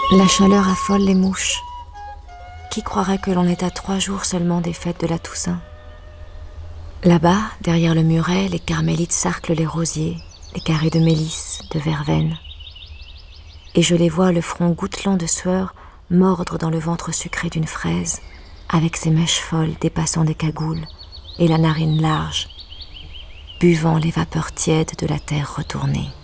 La chaleur affole les mouches. Qui croirait que l'on est à 3 jours seulement des fêtes de la Toussaint? Là-bas, derrière le muret, les carmélites sarclent les rosiers, les carrés de mélisse, de verveine. Et je les vois, le front gouttelant de sueur, mordre dans le ventre sucré d'une fraise, avec ses mèches folles dépassant des cagoules, et la narine large, buvant les vapeurs tièdes de la terre retournée.